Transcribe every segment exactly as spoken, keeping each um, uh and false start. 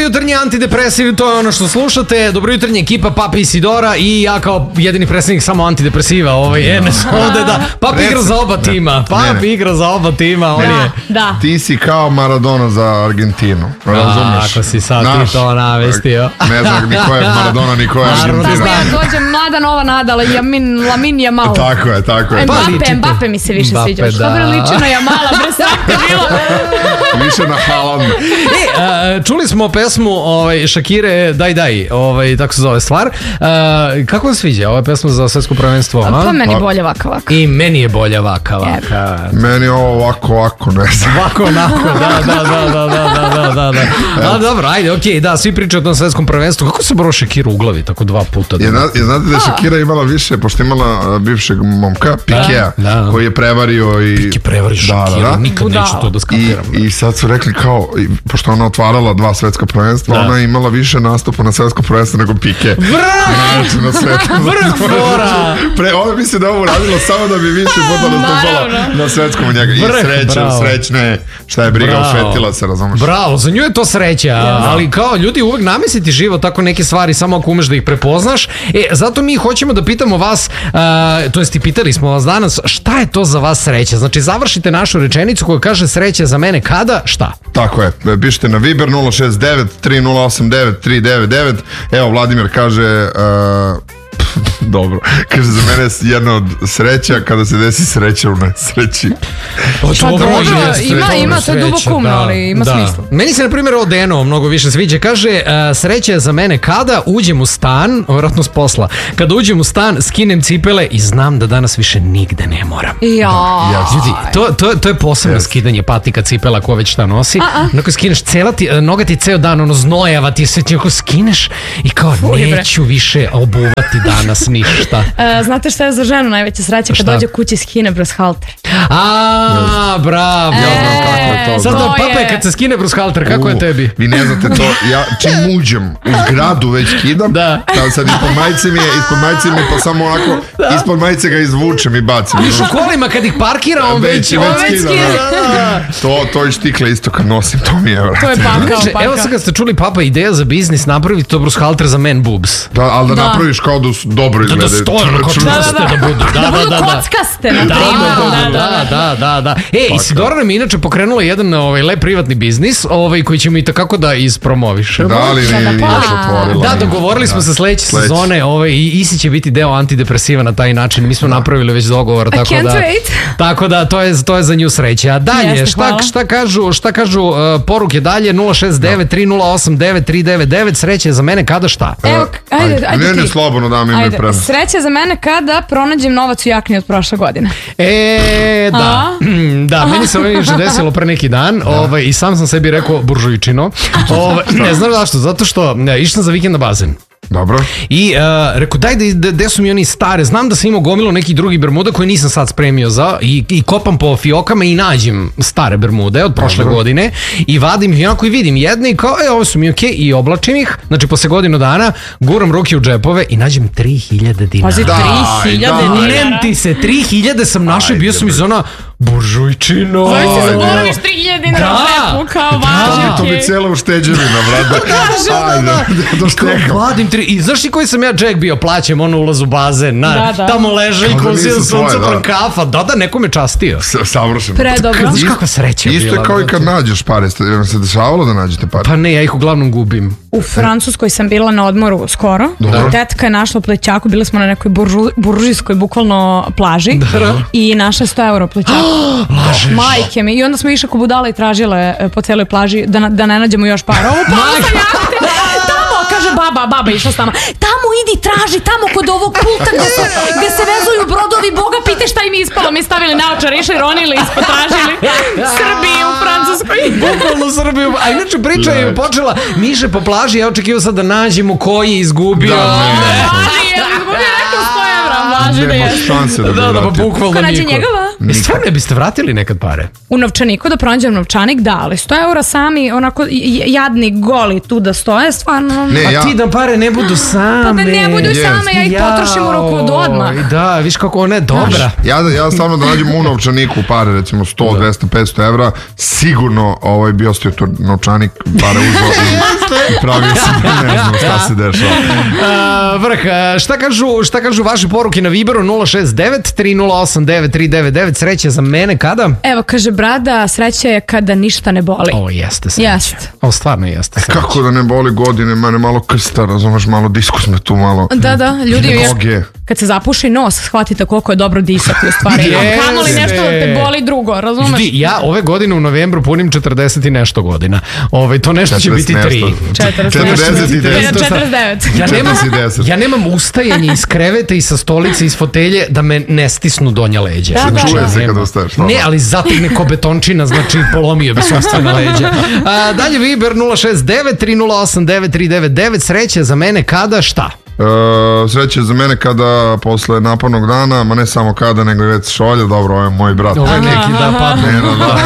jutarnji antidepresiv, to je ono što slušate. Dobro jutarnji ekipa Papi Isidora i ja kao jedini predstavnik samo antidepresiva. Ovaj Enes ovde da. Papi igra za oba tima. Papi igra za oba tima. On je. Da. Ti si kao Maradona za Argentinu. Razumeš? Ako si sad ti to navestio. Ne znam ni ko je Maradona, ni ko je Argentina. Tako ja dođem mlada nova Nada, ali Lamin Jamal. Tako je, tako je. Mbappe, Mbappe mi se više sviđa. Što bre liči na Jamala, bre sramte bilo. Više na Haaland. E, čuli smo pesmu ovaj, Shakire Daj Daj, ovaj, tako se zove stvar. E, kako vam sviđa ova pesma za svetsko prvenstvo? A, pa meni bolje vaka vaka. I meni je bolje vaka vaka. Meni je ovo ovako, ovako, ne znam. Ovako, onako, da, da, da, da, da, da, da, da. A, dobro, ajde, okej, da, svi pričaju o tom svetskom prvenstvu. Kako se bro Shakira u glavi, tako dva puta? Je, je znate da je Shakira imala više, pošto imala bivšeg momka, Pikea, da. koji je prevario i... Pike prevario Shakira, da, da. Nikad neću to da skapiram. I, I sad su rekli kao, pošto ona otvarala dva svetska prvenstva, da. Ona je imala više nastupa na svetskom prvenstvu nego Pike. Vrh! Na svetskom Vrh fora! Pre, ona misli da ovo uradilo samo da bi više puta nastupala na svetskom njega. I sreće, srećne, šta je briga, osvetila se, razumeš? Bravo, za nju je to sreća, ja. Ali kao ljudi uvek namestiti život tako neke stvari samo ako umeš da ih prepoznaš. E, zato mi hoćemo da pitamo vas, uh, to jest i pitali smo vas danas, šta je to za vas sreća? Znači, završite našu rečenicu koja kaže sreća za mene kada, šta? Tako je, pišite na Viber nula šest devet tri nula osam devet tri devet devet. Evo, Vladimir kaže... Uh, dobro, kaže za mene je jedna od sreća kada se desi sreća u nesreći. Pa dobro, ima, ima, to je duboko umno, ali ima smisla. Meni se na primjer ovo Deno mnogo više sviđa, kaže uh, sreća je za mene kada uđem u stan, vjerojatno s posla, kada uđem u stan, skinem cipele i znam da danas više nigde ne moram. Ja. Ljudi, to, to, to je posebno yes. skidanje patika, cipela ko već šta nosi. Onako skineš cela ti, noga ti ceo dan, ono znojava ti sve, ti skineš i kao neću više obuvati danas ništa. E, znate šta je za ženu najveća sreća kad dođe kući skine brushalter? A, bravo. E, ja znam kako je to. Sad to pape kad se skine brushalter, kako je tebi? Vi ne znate to, ja čim uđem u zgradu već skidam, da. Sad ispod majice mi je, ispod majice mi je pa samo onako, da. Ispod majice ga izvučem i bacim. Viš u kolima kad ih parkira, on već, već, već skida. Da. To, to je štikle isto kad nosim, to mi je vrat. To je pakao, pakao. Evo sad kad ste čuli papa ideja za biznis, napraviti to brushalter za man boobs. Da, ali da, da. napraviš kao da su dobro izgledaju. Da stojno, kao čvrste da budu. Da budu kockaste, na primjer. Da, da, da, da. E, Isidora nam je inače pokrenula jedan ovaj, lep privatni biznis ovaj, koji ćemo i takako da ispromovišemo. Da, ali ne, nije još otvorila. Da, dogovorili smo se sledeće sezone ovaj, i Isi će biti deo antidepresiva na taj način. Mi smo napravili već dogovor. Tako da, tako da to je, to je za nju sreća. A dalje, šta, šta kažu, šta kažu uh, poruke dalje? nula šest devet tri nula osam devet tri devet devet. Sreće za mene kada šta? Evo, ajde, ajde, ajde ti. Ne, ne, slobodno da mi ime prema. Sreća za mene kada pronađem novac u jakni od prošle godine. E, da. Da, meni se ovo još desilo pre neki dan ovaj, i sam sam sebi rekao buržujčino. Ovaj, ne znam zašto, zato što ne, išao sam za vikend na bazen. Dobro. I uh, rekao, daj da gde su mi oni stare, znam da sam imao gomilo nekih drugih bermuda koje nisam sad spremio za i, i kopam po fiokama i nađem stare bermude od prošle Dobro. godine i vadim ih onako i vidim jedne i kao, e, ovo su mi okej, okay, i oblačim ih, znači posle godinu dana guram ruke u džepove i nađem tri hiljade dinara. Pazi, tri hiljade dinara. Nem ti se, tri hiljade sam našao i bio sam iz ona buržujčino. Zove se zaboraviš tri hiljade dinara u džepu, kao važnjake. To bi cijela ušteđevina, brate. Ajde, da štekam. Vadim tri, i znaš ti koji sam ja Jack bio, plaćem ono ulaz u bazen, na, da, da. Tamo leže i kozio sunca pre kafa, da, da, neko me častio. Savršeno. Predobro. Znaš kakva sreća bila. Isto kao i kad nađeš pare, vam se dešavalo da nađete pare? Pa ne, ja ih uglavnom gubim. U Francuskoj sam bila na odmoru skoro. Dobro. Tetka je našla u plećaku, bili smo na nekoj buržu, buržijskoj bukvalno plaži da. I našla sto euro u plećaku. Lažeš. Majke mi. I onda smo išli ko budale i tražile po celoj plaži da, da ne nađemo još para. Ovo pa sa jahte. Tamo, kaže baba, baba išla s nama. Tamo idi traži, tamo kod ovog pulta gde se, gde se vezuju brodovi. Boga pite šta im je ispalo. Mi stavili naočar, išli, ronili, ispotražili. Srbiji u Francuskoj. Bukvalno Srbiju. A inače priča je počela Miše po plaži. Ja očekivao sad da nađemo koji je izgubio. Da, ne. Izgubio rekao sto evra. Važi da je. Nema šanse da bi vratio. Da, da, pa bukvalno niko. Ko nađe niko. njegova? I stvarno ne biste vratili nekad pare? U novčaniku da pronađem novčanik, da, ali sto eura sami, onako j- jadni goli tu da stoje, stvarno. Ne, ja- A ti da pare ne budu same. Pa da ne budu Yes. same, ja ih potrošim u roku od odmah. Jao, Da, viš kako ona je dobra. Ja, ja stvarno da nađem u novčaniku pare, recimo sto, dvesta, petsto evra, sigurno ovaj, bi ostio to novčanik, pare uzeo i, i pravio sam, ne znam šta se dešava. A, vrh, a, šta kažu, šta kažu vaše poruke na Viberu nula šest devet tri nula osam devet tri devet devet, sreće za mene kada? Evo, kaže Brada, sreća je kada ništa ne boli. Ovo jeste sreće. Jest. Ovo stvarno jeste sreće. Kako da ne boli godine, mene malo krsta, razumeš, malo diskus me tu malo. Da, da, ljudi, još, Noge. kad se zapuši nos, shvatite koliko je dobro disati u stvari. Jeste. A kamoli nešto da te boli drugo, razumeš? Ljudi, ja ove godine u novembru punim četrdeset i nešto godina. Ove, to nešto će biti tri. četrdeset i deset. četrdeset devet. Ja nemam, četrdeset i deset. ja nemam ustajanje iz kreveta i sa stolice iz fotelje da me ne stisnu donja leđa. Da, da, Čuje da. se kad Nema. ustaješ. Ne, ali zategne ko betončina, znači polomio bi sopstvena leđa. A, dalje Viber nula šest devet tri nula osam devet tri devet devet, sreće za mene kada šta? Uh, sreće za mene kada posle napornog dana, ma ne samo kada, nego i već šolja, dobro, ovo je moj brat. Ovo je neki da padne. Ne, da, da.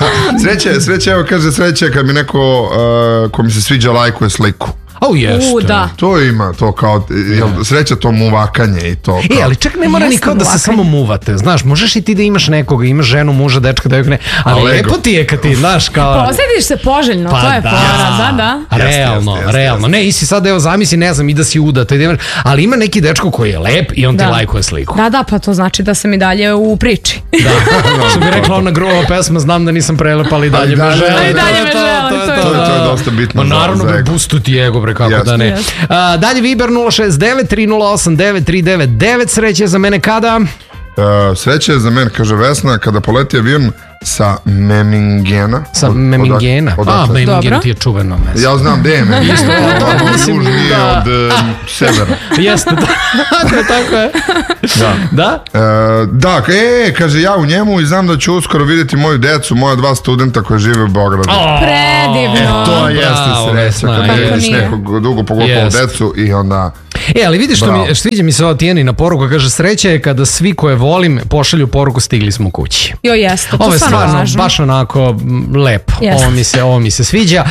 Sreće, sreće, evo kaže sreće kad mi neko uh, ko mi se sviđa lajkuje sliku. O, jeste. U, da. To ima, to kao, jel, sreća to muvakanje i to kao. E, ali čak ne mora ni Jeste kao da se muvakanje. samo muvate, znaš, možeš i ti da imaš nekoga, imaš ženu, muža, dečka, devojku, ne, ali A Lego? lepo ti je kad ti, znaš, kao... Osjetiš se poželjno, Pa to je da. fora, da, da. Realno, Jeste, jeste, realno. Ne, i si sad, evo, zamisli, ne znam, i da si udata, i da imaš, ali ima neki dečko koji je lep i on ti Da. lajkuje sliku. Da, da, pa to znači da sam i dalje u priči. Što bi rekla ona grova pesma, znam da nisam prelepa, ali dalje me dalje- žele. Ali dalje me To, žele, to, to je To je, da. to je dosta bitno Ma za, naravno, za bre, ego. bustu ti ego, bre, kako Jeste. da ne. Jeste. A, dalje Viber nula šest devet tri nula osam devet tri devet devet, sreće za mene kada? Uh, sreće je za mene, kaže Vesna, kada poleti avion sa Memingena. Sa Od- Memingena. odak- A, odakle? Memingen Dobro. ti je čuveno mesto. Ja znam gde je Memingen. Ono Mislim, južnije da. od uh, severa. Jeste, da. tako je, tako je. Da. Da? E, da, e, kaže ja u njemu i znam da ću uskoro vidjeti moju decu, moja dva studenta koji žive u Beogradu. Predivno. To jeste Bravo, sreća Vesna, kad je. vidiš Nije. nekog dugo pogotovo Jest. decu i onda E, ali vidiš što Bravo. mi, sviđa mi se ova Tijanina poruka, kaže sreća je kada svi koje volim pošalju poruku stigli smo kući. Jo, jeste, to Ovo je stvarno stvarno važno. baš onako m, lepo. Jeste. Ovo mi se, ovo mi se sviđa.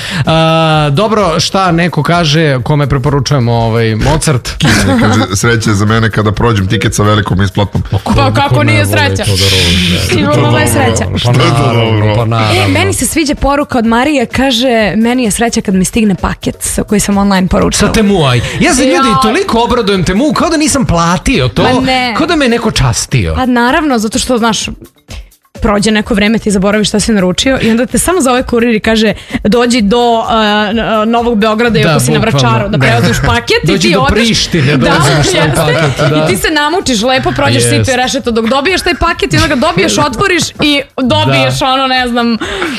A, dobro, šta neko kaže kome preporučujemo ovaj Mozart? kaže sreće za mene kada prođem tiket sa velikom isplatom. Pa kako nije sreća? Sigurno da je sreća. Pa Što je to naravno, dobro? pa naravno. E, meni se sviđa poruka od Marije, kaže, meni je sreća kad mi stigne paket sa koji sam online poručila. Sa Temuaj. Ja se ljudi Joj. toliko obradujem Temu, kao da nisam platio to, Ma ne. kao da me je neko častio. Pa naravno, zato što, znaš, prođe neko vreme, ti zaboraviš šta si naručio i onda te samo zove kurir i kaže dođi do uh, Novog Beograda i Da, ako si na bukvalno, Vračaru da da. preuzmeš paket Dođi i ti do odeš. Prištine, da, dođeš svoj jeste. paket, da. I ti se namučiš, lepo prođeš Jest. sito i rešeto dok dobiješ taj paket i onda ga dobiješ, otvoriš i dobiješ ono, ne znam,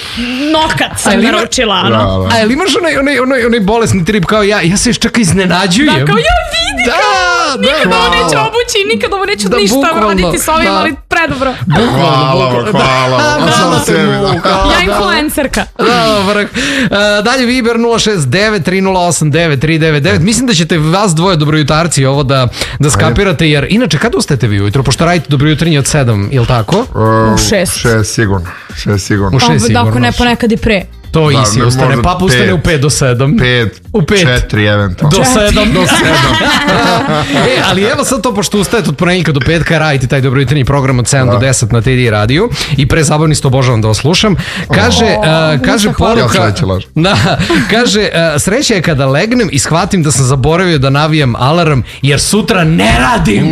nokat sam Ali ima- naručila, ono. Da, da. A jel imaš onaj, onaj, onaj, onaj bolesni trip kao ja? Ja se još čak iznenađujem. Da, kao ja vidi, Da, kao, da, nikad ovo hvala. neću obući, nikad ovo neću Da, ništa bukvalno, raditi s ovim, da. ali predobro. Hvala, bukvalno. hvala. Da, A samo da, sebi, da. Temuka. Ja influencerka. Da, vrh. E, dalje Viber nula šest devet tri nula osam devet tri devet devet. Mislim da ćete vas dvoje dobrojutarci ovo da, da skapirate, jer inače kad ustajete vi ujutro, pošto radite dobrojutrenje od sedam, ili tako? Uh, U šest. Šest sigurno. Šest sigurno. U šest Pa, sigurno. Dakle, ne ponekad i pre. To Da, isi ne, ustane, možda papa ustane pet. u pet do sedam. Pet, U pet. četiri eventualno. Do sedam. Do sedam. e, ali evo sad to, pošto ustajete od ponedjeljka do petka, radite taj dobrojutarnji program od sedam do deset na T D radiju i pre zabavni sto obožavam da vas slušam. Kaže, uh, kaže Usta, hvala. poruka... Ja sreće lažem. Da, kaže, uh, sreća je kada legnem i shvatim da sam zaboravio da navijam alarm, jer sutra ne radim.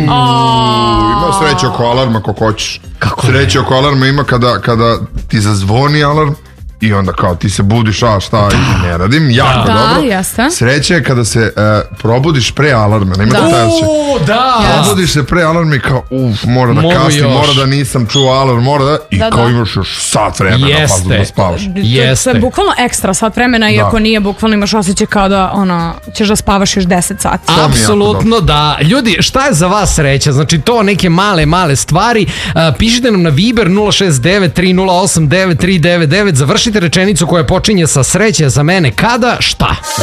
Ima sreće oko alarma kako hoćeš. Kako Sreće oko alarma ima kada, kada ti zazvoni alarm i onda kao ti se budiš, a šta i ne radim, jako Da, dobro. jeste. Sreće je kada se e, probudiš pre alarma, ne imate Da. taj osjećaj. O, da. Probudiš se pre alarma i kao, uf, mora da Mogu kasnim, još. mora da nisam čuo alarm, mora da, i Da, kao da. imaš još sat vremena Jeste. pa da spavaš. To, to Jeste. je bukvalno ekstra sat vremena, iako nije bukvalno imaš osjećaj kao da ono, ćeš da spavaš još deset sati. To mi je jako Apsolutno da. Ljudi, šta je za vas sreća? Znači to neke male, male stvari. Uh, pišite nam na Viber nula šest devet tri nula osam devet tri devet devet. Završite rečenicu koja počinje sa sreće za mene kada, šta?